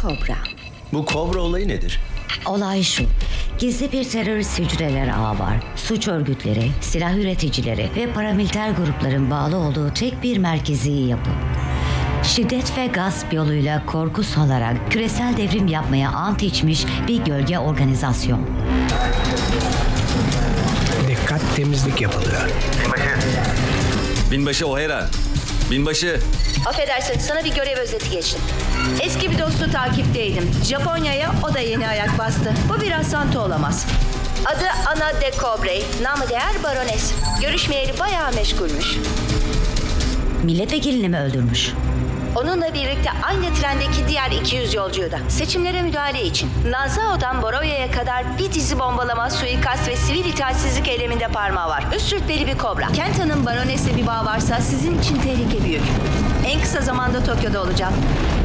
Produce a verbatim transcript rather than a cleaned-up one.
Kobra. Bu kobra olayı nedir? Olay şu. Gizli bir terörist hücreler ağı var. Suç örgütleri, silah üreticileri ve paramiliter grupların bağlı olduğu tek bir merkezi yapı. Şiddet ve gasp yoluyla korku salarak küresel devrim yapmaya ant içmiş bir gölge organizasyon. Dikkat, temizlik yapılıyor. Binbaşı O'Hara. Binbaşı. Affedersin, sana bir görev özeti geçtim. Eski bir dostu takipteydim. Japonya'ya o da yeni ayak bastı. Bu bir rastlantı olamaz. Adı Ana de Cobre, namı değer barones. Görüşmeyeli bayağı meşgulmüş. Milletvekilini mi öldürmüş? Onunla birlikte aynı trendeki diğer iki yüz yolcuyu da. Seçimlere müdahale için. Nazao'dan Borovya'ya kadar bir dizi bombalama, suikast ve sivil itaatsizlik eyleminde parmağı var. Üst rütbeli bir kobra. Kenta'nın baronesle bir bağ varsa sizin için tehlike büyük. En kısa zamanda Tokyo'da olacağım.